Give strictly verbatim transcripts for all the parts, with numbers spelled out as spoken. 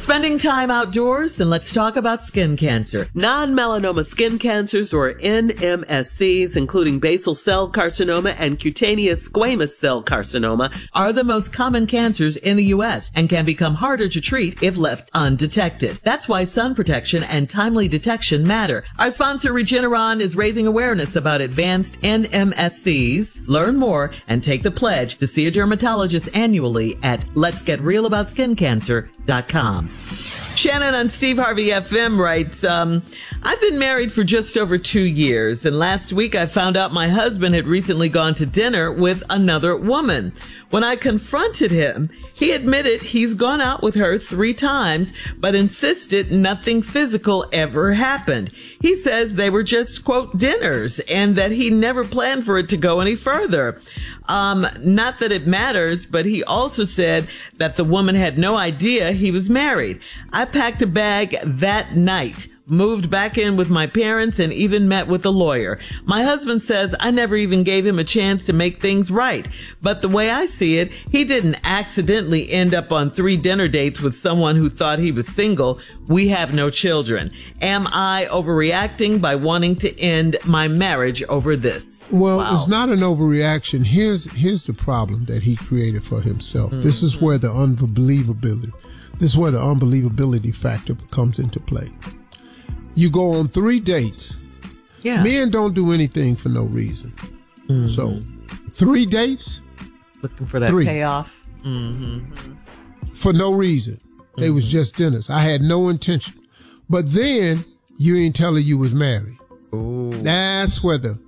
Spending time outdoors? Then let's talk about skin cancer. Non-melanoma skin cancers, or N M S Cs, including basal cell carcinoma and cutaneous squamous cell carcinoma, are the most common cancers in the U S and can become harder to treat if left undetected. That's why sun protection and timely detection matter. Our sponsor, Regeneron, is raising awareness about advanced N M S Cs. Learn more and take the pledge to see a dermatologist annually at lets get real about skin cancer dot com. Shannon on Steve Harvey F M writes, um, I've been married for just over two years, and last week I found out my husband had recently gone to dinner with another woman. When I confronted him, he admitted he's gone out with her three times, but insisted nothing physical ever happened. He says they were just, quote, dinners, and that he never planned for it to go any further. Um, not that it matters, but he also said that the woman had no idea he was married. I packed a bag that night, moved back in with my parents, and even met with a lawyer. My husband says I never even gave him a chance to make things right. But the way I see it, he didn't accidentally end up on three dinner dates with someone who thought he was single. We have no children. Am I overreacting by wanting to end my marriage over this? Well, Wow. it's not an overreaction. Here's here's the problem that he created for himself. Mm-hmm. This is where the unbelievability, this is where the unbelievability factor comes into play. You go on three dates. Yeah. Men don't do anything for no reason. Mm-hmm. So, three dates. Looking for that three. payoff. Mm-hmm. For no reason. Mm-hmm. They was just dinners. I had no intention. But then, you ain't telling you was married. Ooh. That's where the,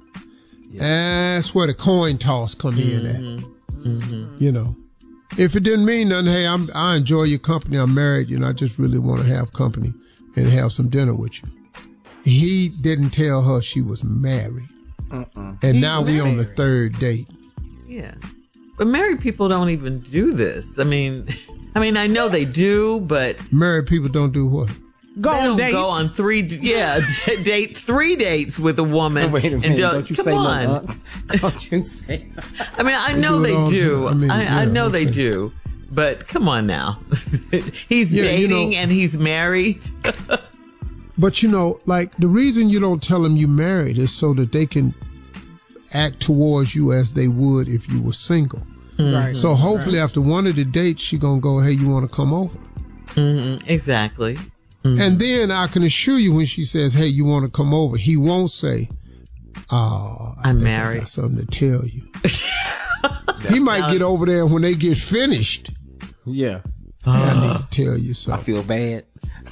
yeah. that's where the coin toss come mm-hmm. in at. Mm-hmm. You know. If it didn't mean nothing, hey, I'm, I enjoy your company. I'm married. You know, I just really want to have company and have some dinner with you. He didn't tell her she was married. Uh-uh. And he now we on the third date. Yeah. But married people don't even do this. I mean, I mean, I know they do, but married people don't do what? Go they on don't dates. Go on three, yeah, d- date three dates with a woman. Oh, wait a minute! And don't, don't you come say on. no? Don't you say? I mean, I they know do they do. I, mean, I, yeah, I know okay. they do. But come on now, he's yeah, dating you know, and he's married. But you know, like the reason you don't tell them you married is so that they can act towards you as they would if you were single. Mm-hmm. Right. So hopefully right. after one of the dates, she gonna go, hey, you want to come over? Mm-hmm. Exactly. Mm-hmm. And then I can assure you, when she says, hey, you want to come over, he won't say, oh, I I'm married. I got something to tell you. He might get over there when they get finished. Yeah. Hey, I need to tell you something. I feel bad.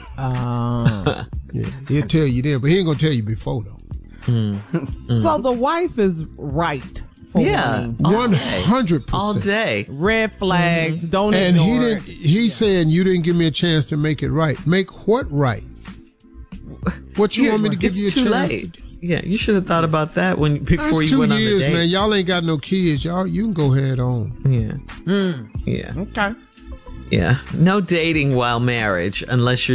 Uh, yeah, he'll tell you then, but he ain't gonna tell you before though. Mm. Mm. So the wife is right. For yeah, one hundred percent all day. Red flags. Mm-hmm. Don't and ignore he didn't. He's yeah. saying you didn't give me a chance to make it right. Make what right? What you You're, want me to give you a too chance? Late. To, yeah, you should have thought about that when before That's you two went years, on the date. man. Y'all ain't got no kids. Y'all, you can go head on. Yeah. Mm. Yeah. Okay. Yeah. No dating while marriage unless you're